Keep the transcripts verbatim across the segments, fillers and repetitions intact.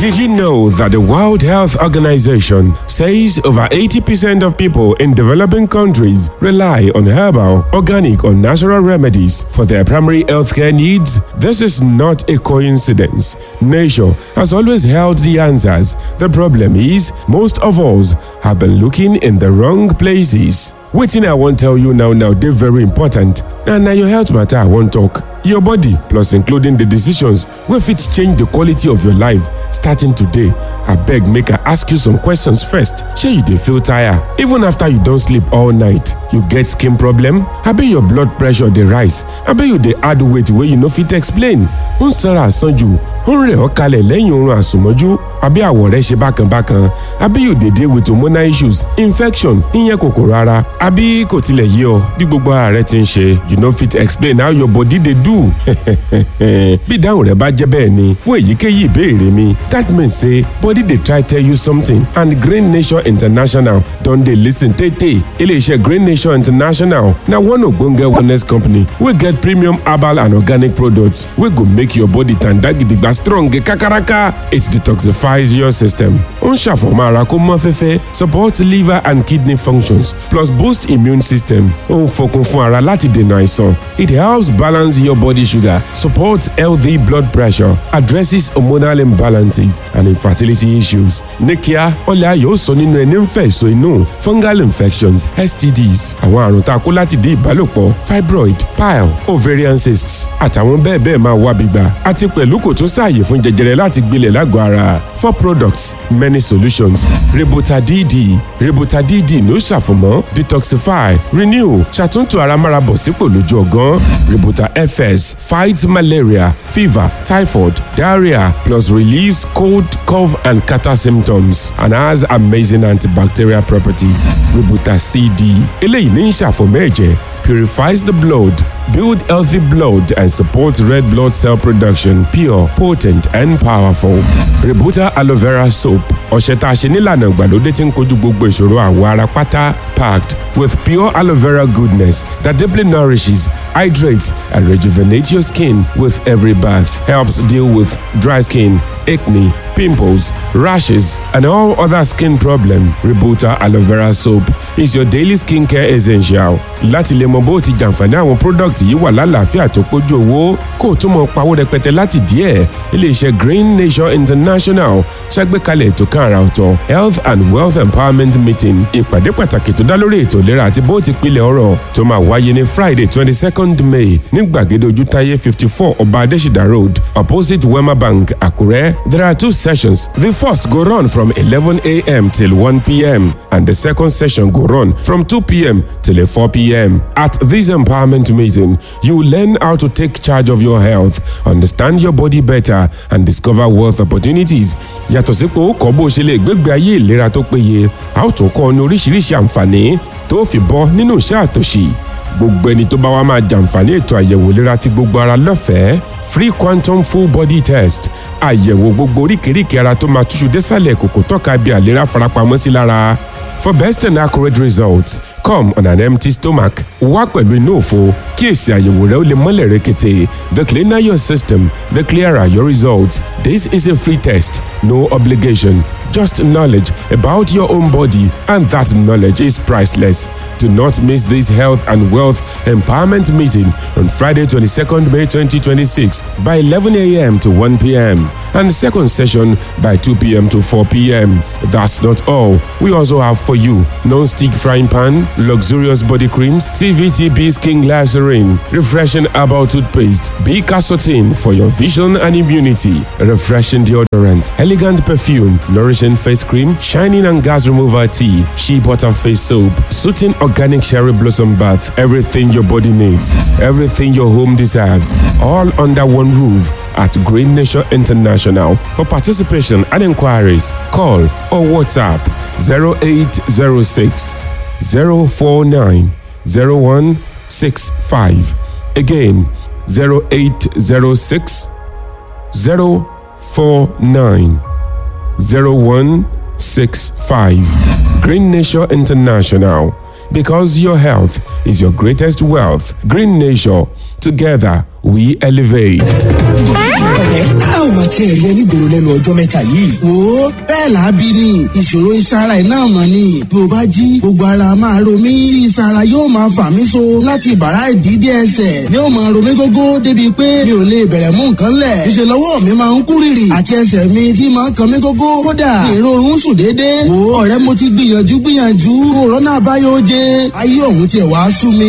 Did you know that the World Health Organization says over eighty percent of people in developing countries rely on herbal, organic, or natural remedies for their primary healthcare needs? This is not a coincidence. Nature has always held the answers. The problem is, most of us have been looking in the wrong places. Wetin I wan tell you now now dey very important, and na your health matter I wan talk. Your body, plus including the decisions wey fit change the quality of your life starting today. Abeg make I ask you some questions first. Shey you dey feel tired even after you don sleep all night? You get skin problem? Abi your blood pressure dey rise? Abi you dey add weight wey you no fit explain? Ń sanra àsanjù, ń rẹ̀ ọ́ kalẹ̀ lẹ́yìn oorun àsùnmọ́jú? Abi àwọ̀ rẹ̀ ṣe bákan bákan? Abi you dey deal with hormonal issues, infection, ìyẹn kòkòrò ara? Abi kò tilẹ̀ yé ọ bí gbogbo ara rẹ ti ń ṣe? You no fit explain how your body dey do. Bí ìdáhùn rẹ bá jẹ́ bẹ́ẹ̀ ni fún èyíkéyìí ìbéèrè mi, that means say body dey try tell you something, and Green Nation International don dey lis ten tey-tey. Ilé-iṣẹ́ Green Nation International na one ogbonge wellness company wey get premium herbal and organic products wey go make your body tanda gidigba strong kakaraka. It detoxifies your system. Ó ń ṣàfọ̀mọ́ ara kó mọ́ fẹ́fẹ́, support liver and kidney functions, plus boost immune system. Ó ń fọkun fún ara láti dènà àìsàn. It helps balance your body sugar, supports healthy blood pressure, addresses hormonal imbalances and infertility issues. Níkíá, ọlẹ́ ayọ̀ sọ nínú ẹni ń fẹ́ èso inú, fungal infections, S T Ds, àwọn àrùn tá a kó láti dé ìbálòpọ̀, fibroid, pile, ovarian cysts, àtàwọn bẹ́ẹ̀ bẹ́ẹ̀ máa wá gbígbà. Àti pẹ̀lú kò tún sáàyè fún jẹjẹrẹ láti gbilẹ̀ lágọ̀ọ́ ara. Four products, many solutions. Rebuta D D. Rebuta D D ló ṣàfọ̀mọ́, detoxify, renew, ṣàtúntò ara mára bọ̀ sípò lójú ọgán. Rebuta F S fights malaria, fever, typhoid, diarrhea, plus relieves cold, cough, and catarrh symptoms, and has amazing antibacterial properties. Rebuta C D. Eléyìí ní ṣàfọ̀mọ́ ẹ̀jẹ̀, purifies the blood, build healthy blood, and supports red blood cell production. Pure, potent, and powerful. Rebuta aloe vera soap. Ọṣẹ tá a ṣe nílànà ìgbàlódé tí ń kojú gbogbo ìṣòro àwọ̀ ara pátá. Packed with pure aloe vera goodness that deeply nourishes, hydrates, and rejuvenates your skin with every bath. Helps deal with dry skin, acne, pimples, rashes, and all other skin problems. Rebuta aloe vera soap is your daily skincare essential. Láti lè mọ bó ti jàǹfààní àwọn product yìí wà lálàáfíà tó pójú owó, kó o tún mọ pawó rẹpẹtẹ láti díẹ̀. Ilé-iṣẹ́ Green Nation International ṣàgbékalẹ̀ ètò kan àrà ọ̀tọ̀, Health and Wealth Empowerment Meeting. Ìpàdé pàtàkì tó dá lórí ètò ìlera àti bó ti pilẹ̀ ọ̀rọ̀ tó máa wáyé ní Friday twenty-second May ní gbàgede Ojútáyé fifty-four Ọba Adésìdá Road, opposite Wema Bank, Àkúrẹ́. There are two sessions. The first go run from eleven a m till one p m and the second session go run from two p m till four p m At this empowerment meeting, you will learn how to take charge of your health, understand your body better, and discover wealth opportunities. Yàtọ̀ sí pé ó kọ́ bó ṣe lè gbégbé ayé ìlera tó péye, a ó tún kọ́ ọ ní oríṣiríṣi àǹfààní tó fi bọ́ nínú iṣẹ́ àtòṣì. Gbogbo ẹni tó bá wá máa jàǹfààní ètò àyẹ̀wò ìlera ti gbogbo ara lọ́fẹ̀ẹ́. Free quantum full body test. Àyẹ̀wò gbogbo oríkèéríkèé ara tó máa túṣu désàlẹ̀ kòkò tọ́ka bí àlera farapamọ́ sí lára. For best and accurate results, come on an empty stomach. Wá pẹ̀lú inú òfo kí èsì àyẹ̀wò rẹ ó lè mọ́lẹ̀ rẹ́kẹ̀tẹ̀. The cleaner your system, the clearer your results. This is a free test, no obligation. Just knowledge about your own body, and that knowledge is priceless. Do not miss this Health and Wealth Empowerment Meeting on Friday twenty-second May twenty twenty-six by eleven a m to one p m and second session by two p m to four p m That's not all. We also have for you non-stick frying pan, luxurious body creams, T V T B Skin Glycerin, refreshing herbal toothpaste, B Casotin for your vision and immunity, refreshing deodorant, elegant perfume, nourishing face cream, shining and gas remover tea, shea butter face soap, soothing organic cherry blossom bath. Everything your body needs, everything your home deserves, all under one roof at Green Nation International. For participation and inquiries, call or WhatsApp zero eight zero six, zero four nine, zero one six five. Again, zero eight zero six, zero four nine, zero one six five. Green Nation International. Because your health is your greatest wealth. Green Nation. Together we elevate. ọ̀rẹ́ a ò máa tiẹ̀ rí ẹ nígboro lẹ́nu ọjọ́ mẹ́ta yìí. wo bẹ́ẹ̀ làábí ni ìṣòro ìsara iná mọ̀ ni bí o bá jí gbogbo ara máa ro mí tí ìsara yóò máa fà mí so láti bàrá ìdídé ẹsẹ̀ ni ó máa ro mí gógó débi pé mi ò lè bẹ̀rẹ̀ mú nǹkan lẹ̀. ìṣèlú ọwọ́ mi máa ń kú rìrì àti ẹsẹ̀ mi tí máa ń kan mí gógó kódà ìrorun sùn déédéé. wo ọ̀rẹ́ mo ti gbìyànjú gbìyànjú òrónà àbáyọ oje ayé ọ̀hún tiẹ̀ wá sú mi.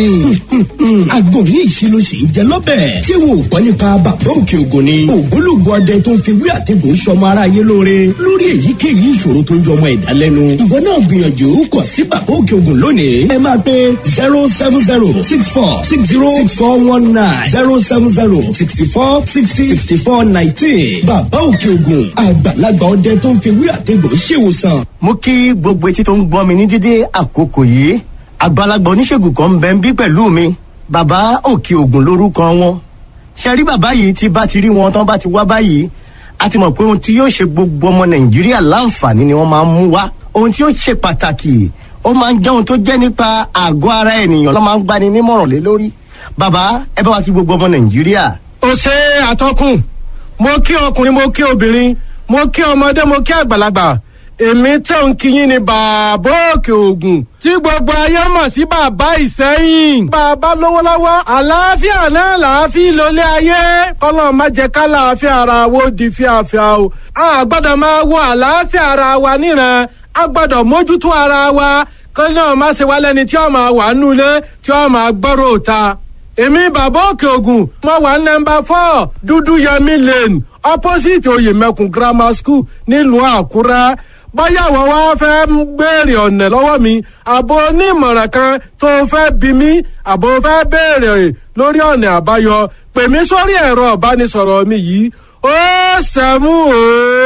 àgbo ní ìṣirò sì ń jẹ lọ́bẹ̀. ṣé wo gbọ́ nípa bàbá òkè ògùn ni. ògbólógbò ọdẹ tó ń fi wí àtẹ̀gùn sọmọ aráyé lóore lórí èyíkéyìí ìṣòro tó ń jọ ọmọ ẹ̀dá lẹ́nu. ìwọ náà gbìyànjú kọ sí bàbá òkè ògùn lónìí. ẹ máa pe zero seven zero six four six zero six four one nine zero seven zero sixty four sixty sixty four nineteen. bàbá òkè ògùn àgbàlagbà ọdẹ tó ń fi wí àtẹ̀gùn ṣèwòsàn. mo kí gbogbo etí tó ń gbọ́ mi ní dídé àkókò yìí. àgbàlagbà oníṣègùn kan ń bẹ ń bí pẹ̀lú mi. bàbá òkè ògùn lórúkọ wọn. ṣe rí bàbá yìí tí bá ti rí wọn tán bá ti wá báyìí a ti mọ̀ pé ohun tí yóò ṣe gbogbo ọmọ nàìjíríà láǹfààní ni wọ́n máa ń mú wá. ohun tí yóò ṣe pàtàkì ó máa ń jẹ́ ohun tó jẹ́ nípa àgọ́ ara ènìyàn ló máa ń gbani nímọ̀ràn lé lórí. bàbá ẹ bá wa kí gbogbo ọmọ nàìjíríà. ó ṣe àtọkùn mo kí ọkùnrin mo kí obìnrin mo kí ọmọdé mo kí àgbàlagbà èmi tẹ̀ ń kíyìn ní bàbá òkè ògùn tí gbogbo ayé mọ̀ sí bàbá ìsẹ́yìn. bàbá lówó lọ́wọ́ àlàáfíà náà làáfíà lólé ayé kọ́lọ́ má jẹ́ ká làáfíà ara wo di fíafíà o. a gbọ́dọ̀ máa wo àlàáfíà ara wa níran a gbọ́dọ̀ mójútó ara wa kọ́lọ́ náà má ṣe wá lẹ́ni tí ó máa wà nulẹ̀ tí ó máa gbọ́rọ̀ òta. èmi bàbá òkè ògùn mo wà nọ́mbà four dúdú yẹmí lane opposite oyèmẹkùn grammar school nílùú àkúrẹ́. báyà wọ́n wá fẹ́ ń béèrè ọ̀nà lọ́wọ́ mi àbò onímọ̀ràn kan tó fẹ́ bí mi àbò fẹ́ béèrè lórí ọ̀nà àbáyọ pè mí sórí ẹ̀rọ ìbánisọ̀rọ̀ mi yìí ó sẹ́mú ó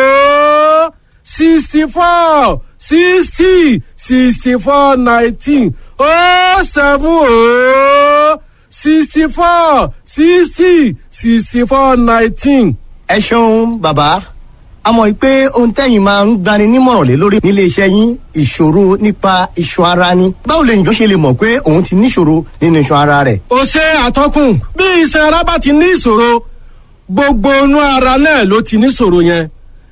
sixty four sixty sixty four nineteen ó sẹ́mú ó sixty four sixty sixty four nineteen. ẹ ṣeun bàbá a mọ̀ pé ohun tẹ́yìn máa ń gbani nímọ̀ràn lé lórí nílé iṣẹ́ yín ìṣòro nípa iṣan ara ni. báwo lè njọ́ ṣe lè mọ̀ pé òun ti níṣòro nínú iṣan ara rẹ̀. ó ṣe àtọkùn bí iṣan ara bá ti ní ìṣòro gbogbo inú ara náà ló ti níṣòro yẹn.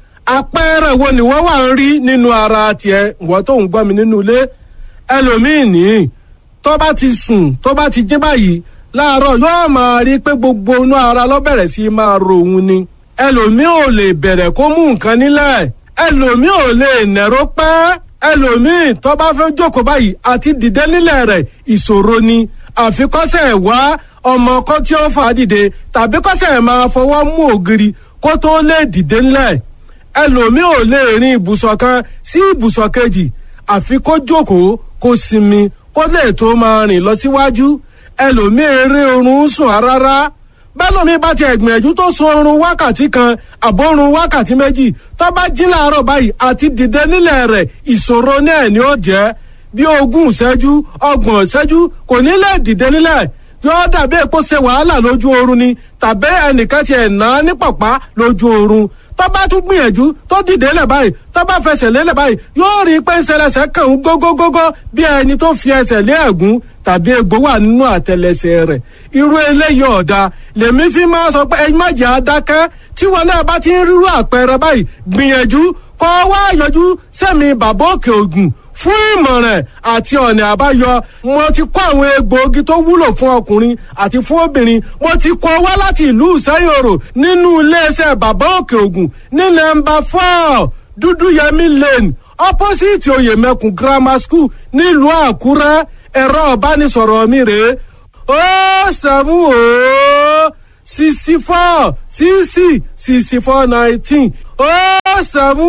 àpẹẹrẹ wo ni wọ́n wà ń rí nínú ara tiẹ̀ wọ́n tó ń gbọ́ mi nínú ilé ẹlòmíì ní tó bá ti sùn tó bá ti jí báyìí láàárọ̀ yóò máa rí pé gbogbo inú ara ló bẹ̀rẹ̀ sí máa ro òun ni ẹlòmíì ò lè bẹ̀rẹ̀ kó mú nǹkan nílẹ̀ ẹlòmíì ò lè nẹ̀rọ pẹ́ ẹlòmíì tó bá fẹ́ jókòó báyìí àti dìde nílẹ̀ rẹ̀ ìṣòro ni àfikọ́sẹ̀ wá ọmọ kan tí ó fà á dìde tàbí kọ́sẹ̀ máa fọwọ́ mú ògiri kó tó lè dìde nílẹ̀ ẹlòmíì ò lè rin ibùsọ̀ kan sí ibùsọ̀ kejì àfi kó jókòó kó sinmi kó lè tó máa rìn lọ síwájú ẹlòmíì eré oorun sùn rárá bẹ́lómi bá ti ẹ̀gbìyànjú tó sun oorun wákàtí kan àbórun wákàtí méjì tó bá jí láàárọ̀ báyìí àti dìde nílẹ̀ rẹ̀ ìṣòro náà ni ó jẹ́ bí ogún ìṣẹ́jú ọgbọ̀n ìṣẹ́jú kò ní lè dìde nílẹ̀ yóò dàbí èpo ṣe wàhálà lójú oorun ni tàbí ẹnìkan ti ẹ̀ ná ní pàpá lójú oorun tó bá tún gbìyànjú tó dìde lẹ̀ báyìí tó bá fẹsẹ̀ lélẹ̀ báyìí yóò rí pé ń ṣẹlẹ̀ṣẹ̀ kàn ń gógógógó bí ẹni tó fi ẹsẹ̀ lé ẹ̀gún tàbí egbò wà nínú àtẹlẹsẹ̀ rẹ̀ irú eléyìí ọ̀dà lèmi fi máa sọ pé ẹ má jẹ́ adákẹ́ tí wọn náà bá ti ń rírú àpẹẹrẹ báyìí gbìyànjú kọ́ wá yọjú sẹ́mi bàbá òkè ògùn fún ìmọ̀ràn àti ọ̀nà àbáyọ mo ti kó àwọn egbòogi tó wúlò fún ọkùnrin àti fún obìnrin mo ti kó wá láti ìlú ìsẹ́yòrò nínú iléeṣẹ́ bàbá òkè ògùn ní nọ́mbà four dúdúyẹmí lane opposite oyèmẹkùn grammar school nílùú àkúrẹ́ ẹ̀rọ ìbánisọ̀rọ̀ mi rèé ó sẹ́mú ó sixty four sixty sixty four nineteen ó sẹ́mú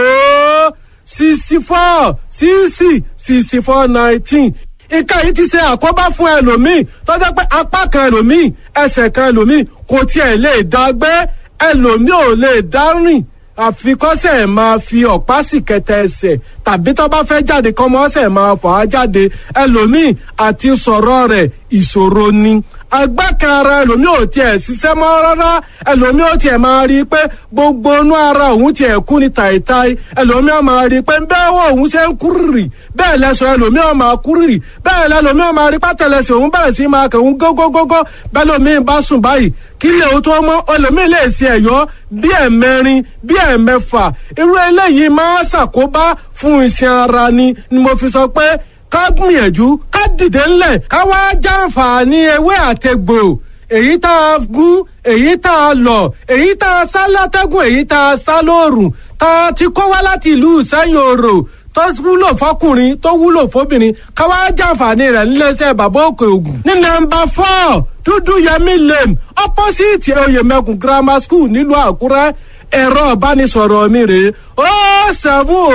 ó sixty four sixty sixty four nineteen nǹkan yìí ti ṣe àkóbá fún ẹlòmíì tó jẹ́ pé apá kan ẹlòmíì ẹsẹ̀ kan ẹlòmíì kò tiẹ̀ lè dá gbé ẹlòmíì ò lè dá rìn àfikọ́sẹ̀ máa fi ọ̀pá sì kẹtẹ ẹsẹ̀ tàbí tó bá fẹ́ jáde kọ́mọ ọ̀sẹ̀ máa fà á jáde ẹlòmíì àti sọ̀rọ̀ rẹ̀ ìṣòro ni agbákan ara ẹlòmíì ò tiẹ̀ ṣiṣẹ́ mọ́ rárá ẹlòmíì ò tiẹ̀ máa rí i pé gbogbo inú ara òun tiẹ̀ kú ní tàìtàì ẹlòmíì ò máa rí i pé bẹ́ẹ̀ wọ òun ṣe ń kúrìrì bẹ́ẹ̀ lẹ́sọ̀ ẹlòmíì ò máa kúrìrì bẹ́ẹ̀ lẹ́lòmíì ò máa rí pátẹ́lẹsẹ̀ òun bẹ̀rẹ̀ sí máa kẹ̀hún gógógógó bẹ́ẹ̀ lòmíì bá sùn báyìí kí lè o tó mọ́ ẹlòmíì lè ṣe ẹ̀yọ́ bí ẹ̀mẹrin bí ẹ̀mẹfà irú eléyìí máa ṣàkóbá fún iṣan ara ni ni mo fi sọ pé ká gbìyànjú ká dìde ńlẹ̀ ká wá jàǹfààní ewé àtegbò èyí tá a gún èyí tá a lọ̀ èyí tá a sá látẹ́gùn èyí tá a sá lóòrùn tá a ti kó wá láti ìlú Ìsẹ́yìn Òrò tó wúlò fọkùnrin tó wúlò fóbìnrin ká wá jàǹfààní rẹ̀ níléeṣẹ́ bàbá Òkè Ògùn ní nọ́mbà four Dúdú Yẹmí Lane opposite Oyèmẹkùn grammar school nílùú Àkúrẹ́ ẹ̀rọ ìbánisọ̀rọ̀ mi rèé ó seven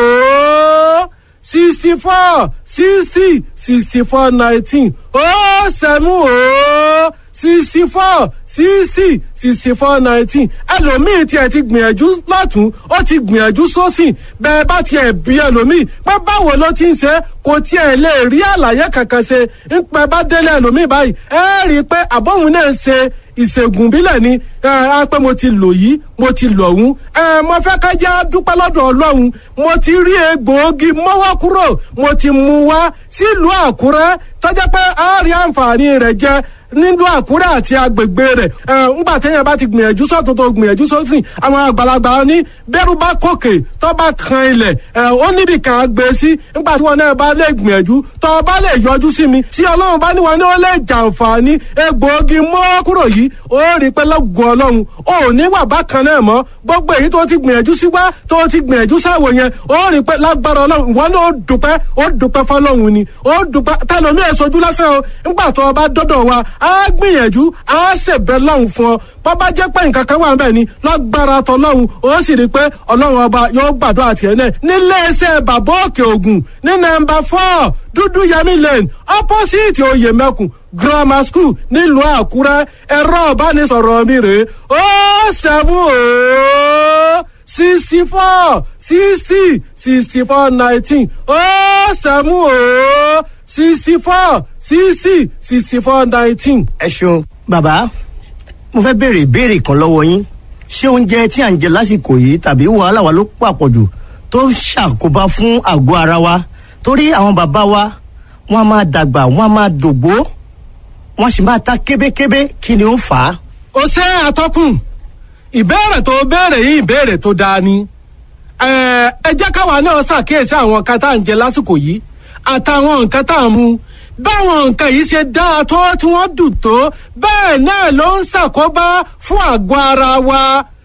ó sixty four sixty sixty four nineteen ó seven ó sixty four sixty sixty four nineteen ẹlòmíì tiẹ̀ ti gbìyànjú lọ́tún ó ti gbìyànjú sósì bẹ́ẹ̀ bá tiẹ̀ bí ẹlòmíì pé báwo ló ti ń ṣe kò tiẹ̀ lè rí àlàyé kankan ṣe ń pẹ́ bá délé ẹlòmíì báyìí ẹ rí i pé àbọ̀hún náà ń ṣe ìṣègùn bílẹ̀ ni ẹ pé mo ti lò yìí mo ti lò ọ̀hún ẹ mo fẹ́ ká jẹ́ dúpẹ́ lọ́dọ̀ Ọlọ́run mo ti rí egbòogi mọ́wọ́ kúrò mo ti mú wá sílùú Àkúrẹ́ tọ́jọ́ pé a rí àǹfààní rẹ̀ jẹ nílùú Àkúrẹ́ àti agbègbè rẹ̀ ẹ ńgbà téèyàn bá ti gbìyànjú sọ́tún tó gbìyànjú sósì àwọn àgbàlagbà ní bẹ́rù bá kòkè tó bá kan ilẹ̀ ẹ ó níbi kan gbé sí ńgbà tí wọn náà bá lè gbìyànjú tó bá lè yọjú sí mi tí Ọlọ́run bá ní wọn ní ó lè jàǹfààní egbòogi mọ́wọ́ kúrò yìí ó rí pé lọ́gùn Ọlọ́run ò ní wà bákan náà mọ́ gbogbo èyí tó ti gbìyànjú sí wá tó ti gbìyànjú sáwò yẹn ó rí pé lágbára Ọlọ́run ìwọ náà ó dúpẹ́ ó dúpẹ́ fọlọ́run ni ó dúpẹ́ tẹlomi ẹ̀ sojú lásán o ńgbà tó o bá dọ́dọ̀ wa á gbìyànjú á ṣèbẹ̀ lọ́hùn fún ọ bàbá jẹ́ pé nǹkan kan wà níbẹ̀ ni lágbára tọlọ́hun ó sì rí i pé Ọlọ́run ọba yóò gbàdúrà tiẹ̀ náà níléeṣẹ́ bàbá Òkè Ògùn ní nọ́mbà four Dúdú Yẹmí Lane opposite Oyèmẹkùn grammar school nílùú Àkúrẹ́ ẹ̀rọ ìbánisọ̀rọ̀ mi rèé ó seven ó sixty four sixty sixty four nineteen ó seven ó sixty four sixty sixty four nineteen. ẹ ṣeun bàbá mo fẹ́ béèrè ìbéèrè kan lọ́wọ́ yín ṣé oúnjẹ tí à ń jẹ lásìkò yìí tàbí wàhálà wa ló pàpọ̀jù tó ń ṣàkóbá fún àgọ́ ara wa torí àwọn bàbá wa wọ́n á máa dàgbà wọ́n á máa dògbó wọ́n sì máa ta kébékébé kí ni ó fà á. ó ṣe àtọkùn ìbéèrè tó béèrè yìí ìbéèrè tó dáa ni ẹ ẹ jẹ́ káwa náà ṣàkíyèsí àwọn nǹkan tá à ń jẹ lásìkò yìí àtàwọn nǹkan tá à ń mu báwọn nǹkan yìí ṣe dáa tó tí wọ́n dùn tó bẹ́ẹ̀ náà ló ń ṣàkóbá fún àgọ́ ara wa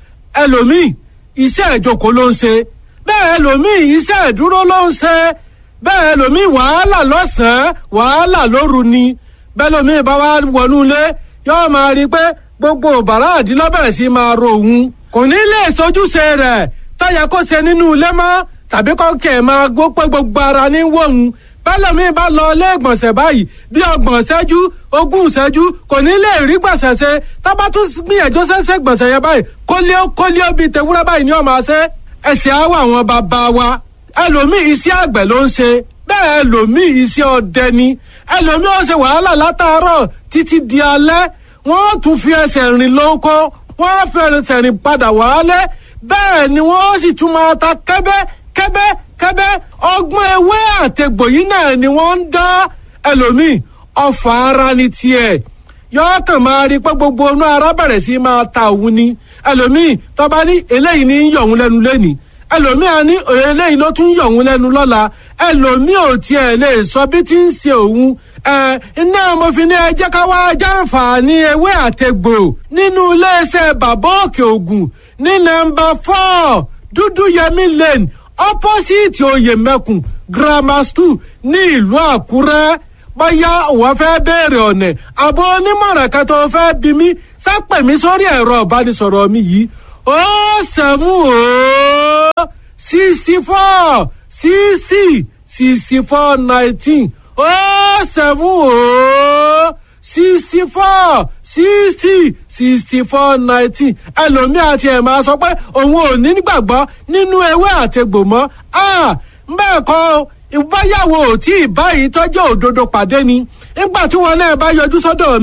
ẹlòmíì iṣẹ́ ìjókòó ló ń ṣe bẹ́ẹ̀ ẹlòmíì iṣẹ́ ìdúró ló ń ṣe bẹ́ẹ̀ ẹlòmíì wàhálà lọ́sàn-án wàhálà lóru ni bẹ́ẹ̀ ẹlòmíì bá wá wọnú ilé yóò máa rí i pé gbogbo bàrá àdínlọ́bẹ̀rẹ̀ sí máa ro òun kò ní lè sojúṣe rẹ̀ tọ́yẹ kó ṣe nínú ilé mọ́ tàbí kọ́kẹ́ máa gbó pé gbogbo ara ní wọ̀hún bẹ́lẹ̀mí bá lọ ilé ìgbọ̀nsẹ̀ báyìí bí ọgbọ̀n ṣẹ́jú ogún ṣẹ́jú kò ní lè rí gbọ̀nsẹ̀ ṣe tábà tún gbìyànjú ṣẹ́ṣẹ́ gbọ̀nsẹ̀ yẹn báyìí kólíó kólíó bíi tewúrẹ́ báyìí ni ó máa ṣe ẹ̀sìn àwọ̀ àwọn bàbá wa ẹlòmíì iṣẹ́ àgbẹ̀ ló ń ṣe bẹ́ẹ̀ ẹlòmíì iṣẹ́ ọdẹ ni ẹlòmíì ó ṣe wàhálà látàárọ̀ títí di alẹ́ wọ́n tún fi ẹsẹ̀ rìn lóko wọ́n fẹ́rẹ̀ rìn padà wálé bẹ́ẹ̀ ni wọ́n sì tún máa ta kẹ́bẹ́ kẹ́bẹ́ kẹ́bẹ́ ọgbọ́n ewé àtẹ̀gbò yìí náà ni wọ́n ń dá ẹlòmíì ọfà ara ní tiẹ̀ yọọ kàn máa rí pé gbogbo inú ara bẹ̀rẹ̀ sí máa ta òun ni ẹlòmíì tọ́ba ní eléyìí ní yọ̀ òun lẹ́nu lẹ́nìí ẹlòmíì á ní eléyìí ló tún yọ̀ òun lẹ́nu lọ́la ẹlòmíì ò tiẹ̀ lè sọ bí tí ń ṣe òun ẹ iná mo fi ní ẹ jẹ́ ká wá jàǹfààní ewé àtẹ̀gbò nínú iléeṣẹ́ bàbá Òkè Ògùn ní nọ́mbà four Dúdú Yẹmí Lane opposite Oyèmẹkùn grammar school ní ìlú Àkúrẹ́ bóyá wọ́n fẹ́ béèrè ọ̀nà àbọ̀ onímọ̀ràn kan tó fẹ́ bí mi sápẹ̀ mi sórí ẹ̀rọ ìbánisọ̀rọ̀ mi yìí ó sẹ́mu ó sixty four sixty sixty four nineteen ó sẹ́mu ó sixty four sixty sixty four nineteen ẹlòmíì àti ẹ̀ máa sọ pé òun ò ní gbàgbọ́ nínú ewé àtegbò mọ́ bẹ́ẹ̀ kọ́ ìbáyàwó tí ìbáyìí tọ́jú òdodo pàdé ni nígbà tí wọn náà bá yọjú sọ́dọ̀ mi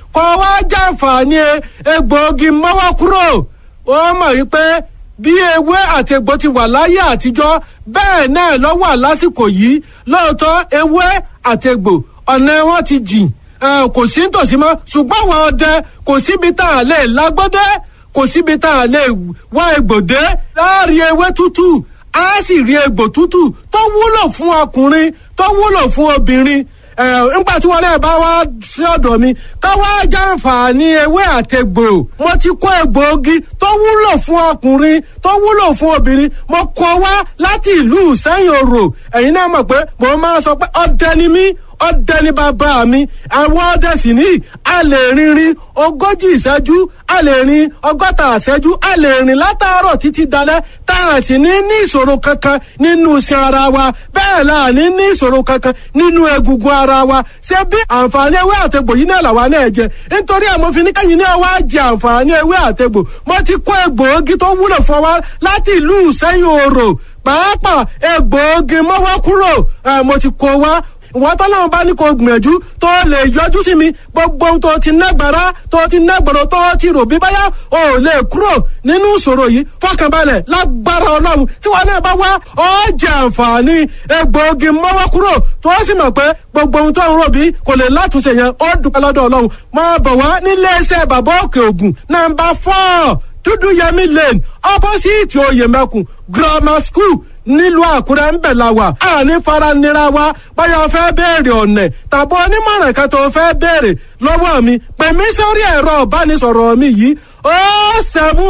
kọ́ wá jàǹfààní egbòogi mọ́wọ́ kúrò. ó mọ̀ wípé bí ewé àti egbò ti wà láyé àtijọ́ bẹ́ẹ̀ náà ló wà lásìkò yìí. lóòótọ́ ewé àti egbò ọ̀nà wọn ti jìn, kò sí nítòsí mọ́, ṣùgbọ́n àwọn ọdẹ kò síbi tá a lè lágbọ́dẹ́, kò síbi tá a lè wá egbòdé. láàrin ewé tútù á sì rí egbò tútù tó wúlò fún ọkùnrin tó wúlò fún obìnrin. nígbà tí wọn náà bá wá sí ọ̀dọ̀ mi ká wá jàǹfààní ewé àtẹgbò. mo ti kó egbòogi tó wúlò fún ọkùnrin tó wúlò fún obìnrin, mo kó wá láti ìlú Ìsẹ́yìn Òrò. ẹ̀yin náà mọ̀ pé mo máa sọ pé ọdẹ ni mí, ọdẹ ní bàbá mi. àwọn ọdẹ sì ní a lè rìnrìn ogójì ìṣẹ́jú, a lè rìn ọgọ́ta ìṣẹ́jú, a lè rìn látàárọ̀ títí dalẹ́ tá a sì ní ní ìṣòro kankan nínú iṣan ara wa. bẹ́ẹ̀ la ní ní ìṣòro kankan nínú egungun ara wa. ṣé bí àǹfààní ewé àtegbò yìí náà làwa náà jẹ. nítorí àwọn fi ní kẹ́yìn náà wá jẹ àǹfààní ewé àtegbò. mo ti kó egbòogi tó wúlò fún wa láti ìlú Ìsẹ́yìn Òrò, pàápàá egbòogi mọ́wọ́ kúrò. mo ti kó wá ìwọ tọ́lọ́run bá ní kó gbìyànjú tó lè yọjú sí mi. gbogbo ohun tó ti nágbára tó ti nágbọ̀rọ̀ tó ti rò bí báyà ò lè kúrò nínú ìṣòro yìí. fọkànbalẹ̀ lágbára Ọlọ́run tí wọn náà bá wá ó jẹ àǹfààní egbòogi mọ́wọ́ kúrò tó sì mọ̀ pé gbogbo ohun tó ń rò bí kò lè látúnṣe yẹn ó dúpẹ́ lọ́dọ̀ Ọlọ́run. máa bọ̀ wá nílé iṣẹ́ bàbá Òkè Ògùn nàmbà fọ́ọ̀ dúdú yẹmí lane opposite Oyèmẹkùn grammar school nílùú Àkúrẹ́ ń bẹ̀ la wà. àní fara nira wa báyọ̀ fẹ́ béèrè ọ̀nà tàbí onímọ̀ràn kan tó fẹ́ béèrè lọ́wọ́ mi pè mí sórí ẹ̀rọ ìbánisọ̀rọ̀ mi yìí ó sẹ́mu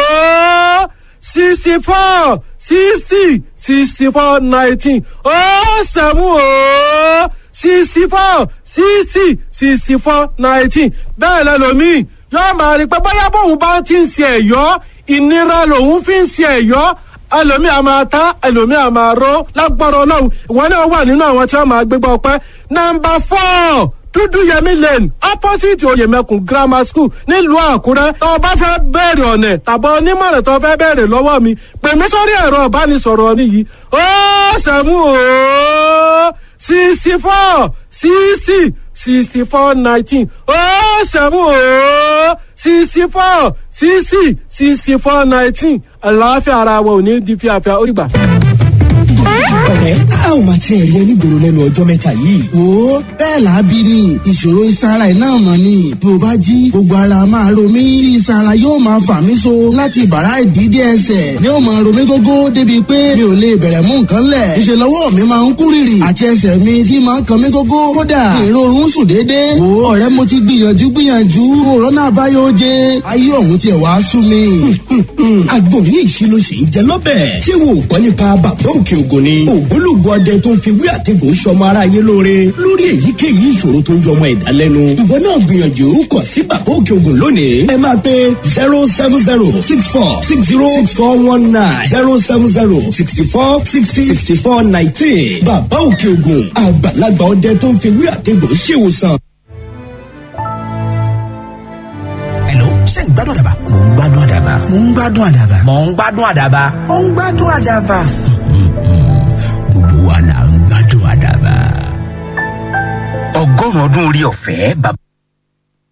ó sixty four sixty sixty four nineteen ó sẹ́mu ó sixty four sixty sixty four nineteen. bẹ́ẹ̀ lẹ́lòmíì yóò máa rí pé bóyá bóun bá ti ń ṣe ẹ̀yọ́ ìnira lòun fi ń ṣe ẹ̀yọ́. ẹlòmíì a máa ta ẹlòmíì a máa ró lágbára Ọlọ́run. ìwọ náà wà nínú àwọn tí wọ́n máa gbégbá ọpẹ́. nọ́mbà four dúdú yẹmí lane opposite Oyèmẹkùn grammar school nílùú Àkúrẹ́. tó o bá fẹ́ bẹ̀rẹ̀ ọ̀nà tàbí onímọ̀ràn tó o fẹ́ bẹ̀rẹ̀ lọ́wọ́ mi pè mí sórí ẹ̀rọ ìbánisọ̀rọ̀ mi yìí ó sẹ́mu ó sixty four sixty sixty four nineteen ó sẹ́mu ó sixty four sixty sixty four nineteen. àlàáfíà ara wa ò ní di fíafíà ó rí gbà. ọ̀rẹ́ a ò máa tiẹ̀ rí ẹni gbòòrò lẹ́nu ọjọ́ mẹ́ta yìí. wo bẹ́ẹ̀ làábí ni ìṣòro ìsara iná mọ̀ ni bí o bá jí gbogbo ara máa ro mí tí ìsara yóò máa fà mí so láti bàrá ìdídé ẹsẹ̀ ni ó máa ro mí gógó débi pé mi ò lè bẹ̀rẹ̀ mú nǹkan lẹ̀. ìṣe lọ́wọ́ mi máa ń kú rìrì àti ẹsẹ̀ mi tí máa ń kan mí gógó kódà èrò oorun sùn déédéé. wo ọ̀rẹ́ mo ti gbìyànjú gbìyànjú òrónà àbáyọ oje ayé ọ̀hún tiẹ̀ wá sú mi. àgbo ní ìṣirò sì ń jẹ lọ́bẹ̀. ṣé wo gbọ́ nípa bàbá Òkè Ògùn ni ògbólógbò ọdẹ tó ń fi wí àtẹ̀gùn sọmọ aráyé lóore lórí èyíkéyìí ìṣòro tó ń jọ ọmọ ẹ̀dá lẹ́nu. ìwọ náà gbìyànjú kọ sí bàbá Òkè Ògùn lónìí. ẹ máa pe zero seven zero six four six zero six four one nine zero seven zero sixty four sixty sixty four nineteen. bàbá Òkè Ògùn àgbàlagbà ọdẹ tó ń fi wí àtẹ̀gùn ṣèwòsàn. ṣé ń gbádùn àdàbà? mò ń gbádùn àdàbà. mò ń gbádùn àdàbà. mò ń gbádùn àdàbà. mò ń gbádùn àdàbà. gbogbo wa là ń gbádùn àdàbà. ọgọ́rùn-ún ọdún orí ọ̀fẹ́ bàbá.